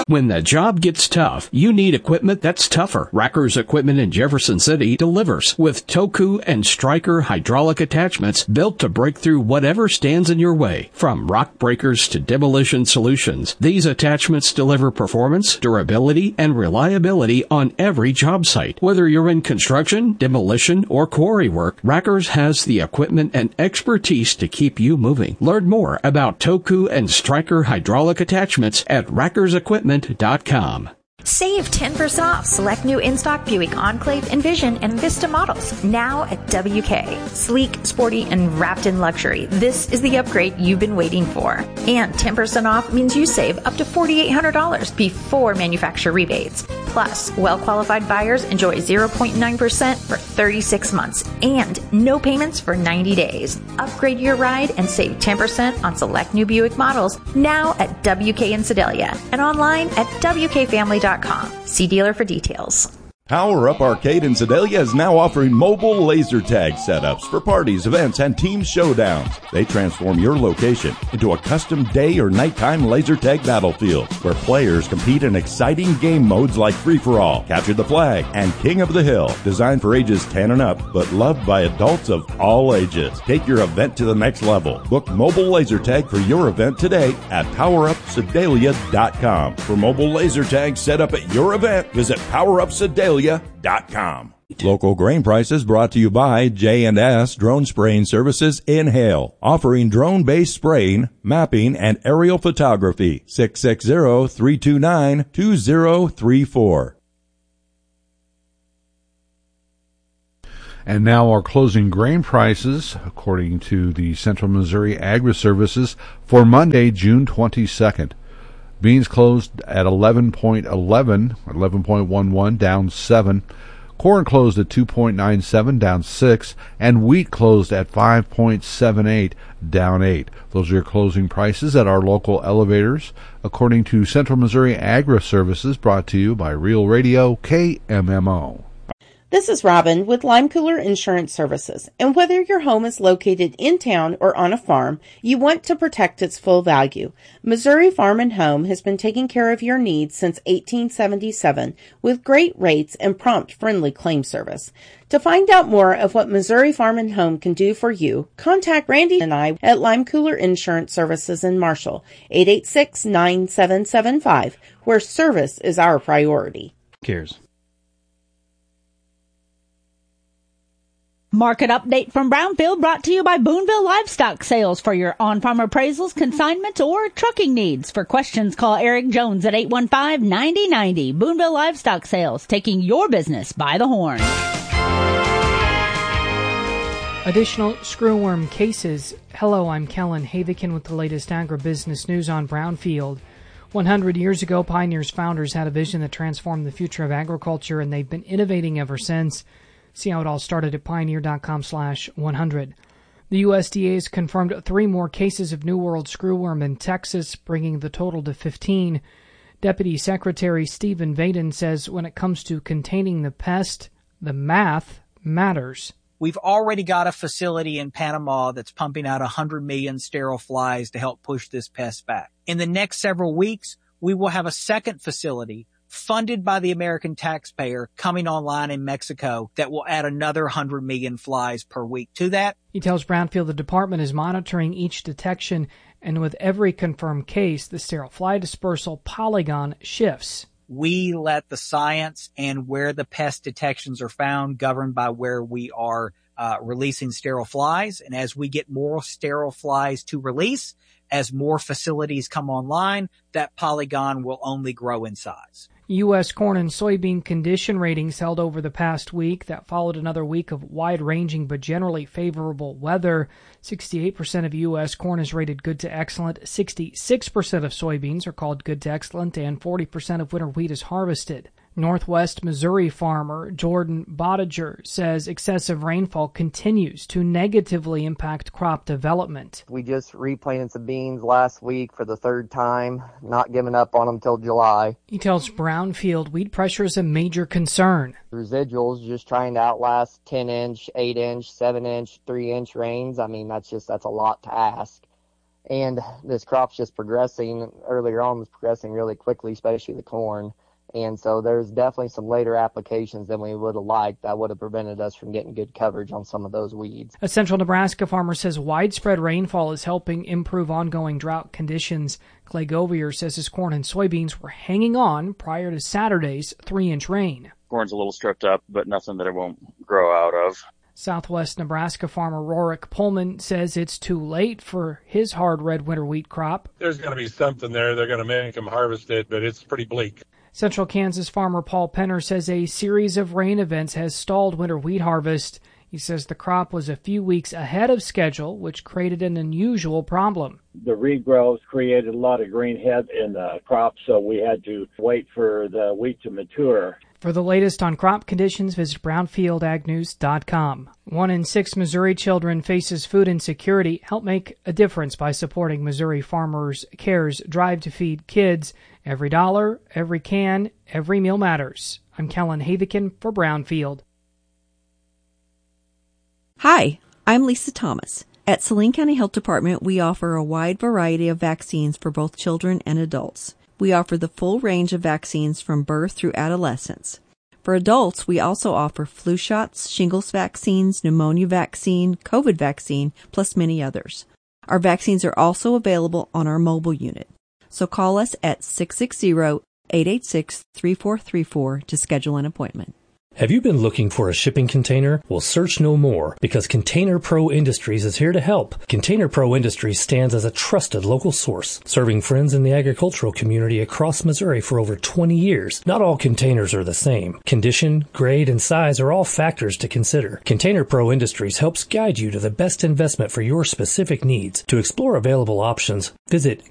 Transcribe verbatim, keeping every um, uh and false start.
When the job gets tough, you need equipment that's tougher. Racker's Equipment in Jefferson City delivers with Toku and Stryker hydraulic attachments built to break through whatever stands in your way. From rock breakers to demolition solutions, these attachments deliver performance, durability, and reliability on every job site. Whether you're in construction, demolition, or quarry work, Racker's has the equipment and expertise to keep you moving. Learn more about Toku and Stryker hydraulic attachments at rackers equipment dot com. Save ten percent off select new in-stock Buick Enclave, Envision, and Vista models now at W K. Sleek, sporty, and wrapped in luxury. This is the upgrade you've been waiting for. And ten percent off means you save up to four thousand eight hundred dollars before manufacturer rebates. Plus, well-qualified buyers enjoy zero point nine percent for thirty-six months and no payments for ninety days. Upgrade your ride and save ten percent on select new Buick models now at W K in Sedalia and online at W K family dot com. See dealer for details. Power Up Arcade in Sedalia is now offering mobile laser tag setups for parties, events, and team showdowns. They transform your location into a custom day or nighttime laser tag battlefield where players compete in exciting game modes like Free-for-All, Capture the Flag, and King of the Hill. Designed for ages ten and up, but loved by adults of all ages. Take your event to the next level. Book mobile laser tag for your event today at power up sedalia dot com. For mobile laser tag set up at your event, visit power up sedalia dot com. Local grain prices brought to you by J and S Drone Spraying Services in Hale, offering drone-based spraying, mapping, and aerial photography. six six zero, three two nine, two zero three four. And now our closing grain prices, according to the Central Missouri Agri-Services, for Monday, June twenty-second. Beans closed at eleven point eleven, eleven point one one, down seven. Corn closed at two point nine seven, down six. And wheat closed at five point seven eight, down eight. Those are your closing prices at our local elevators, according to Central Missouri Agri-Services, brought to you by Real Radio K M M O. This is Robin with Lime Cooler Insurance Services, and whether your home is located in town or on a farm, you want to protect its full value. Missouri Farm and Home has been taking care of your needs since eighteen seventy-seven with great rates and prompt, friendly claim service. To find out more of what Missouri Farm and Home can do for you, contact Randy and I at Lime Cooler Insurance Services in Marshall, eight eight six, nine seven seven five, where service is our priority. Cares. Market update from Brownfield brought to you by Boonville Livestock Sales for your on-farm appraisals, consignments, or trucking needs. For questions, call Eric Jones at eight one five, nine zero nine zero. Boonville Livestock Sales, taking your business by the horn. Additional screwworm cases. Hello, I'm Kellen Havikin with the latest agribusiness news on Brownfield. one hundred years ago, Pioneer's founders had a vision that transformed the future of agriculture, and they've been innovating ever since. See how it all started at pioneer.com slash 100. The U S D A has confirmed three more cases of New World screwworm in Texas, bringing the total to fifteen. Deputy Secretary Stephen Vaden says when it comes to containing the pest, the math matters. We've already got a facility in Panama that's pumping out one hundred million sterile flies to help push this pest back. In the next several weeks, we will have a second facility funded by the American taxpayer coming online in Mexico that will add another one hundred million flies per week to that. He tells Brownfield the department is monitoring each detection, and with every confirmed case, the sterile fly dispersal polygon shifts. We let the science and where the pest detections are found govern by where we are uh, releasing sterile flies. And as we get more sterile flies to release, as more facilities come online, that polygon will only grow in size. U S corn and soybean condition ratings held over the past week. That followed another week of wide-ranging but generally favorable weather. sixty-eight percent of U S corn is rated good to excellent, sixty-six percent of soybeans are called good to excellent, and forty percent of winter wheat is harvested. Northwest Missouri farmer Jordan Bodiger says excessive rainfall continues to negatively impact crop development. We just replanted some beans last week for the third time, not giving up on them till July. He tells Brownfield weed pressure is a major concern. Residuals just trying to outlast ten inch, eight inch, seven inch, three inch rains. I mean, that's just, that's a lot to ask. And this crop's just progressing. Earlier on was progressing really quickly, especially the corn. And so there's definitely some later applications than we would have liked that would have prevented us from getting good coverage on some of those weeds. A central Nebraska farmer says widespread rainfall is helping improve ongoing drought conditions. Clay Govier says his corn and soybeans were hanging on prior to Saturday's three-inch rain. Corn's a little stripped up, but nothing that it won't grow out of. Southwest Nebraska farmer Rorik Pullman says it's too late for his hard red winter wheat crop. There's going to be something there. They're going to make them harvest it, but it's pretty bleak. Central Kansas farmer Paul Penner says a series of rain events has stalled winter wheat harvest. He says the crop was a few weeks ahead of schedule, which created an unusual problem. The regrowth created a lot of green head in the crop, so we had to wait for the wheat to mature. For the latest on crop conditions, visit brownfield ag news dot com. One in six Missouri children faces food insecurity. Help make a difference by supporting Missouri Farmers Care's Drive to Feed Kids. Every dollar, every can, every meal matters. I'm Kellen Havikin for Brownfield. Hi, I'm Lisa Thomas. At Saline County Health Department, we offer a wide variety of vaccines for both children and adults. We offer the full range of vaccines from birth through adolescence. For adults, we also offer flu shots, shingles vaccines, pneumonia vaccine, COVID vaccine, plus many others. Our vaccines are also available on our mobile unit. So call us at six six zero, eight eight six, three four three four to schedule an appointment. Have you been looking for a shipping container? Well, search no more, because Container Pro Industries is here to help. Container Pro Industries stands as a trusted local source, serving friends in the agricultural community across Missouri for over twenty years. Not all containers are the same. Condition, grade, and size are all factors to consider. Container Pro Industries helps guide you to the best investment for your specific needs. To explore available options, visit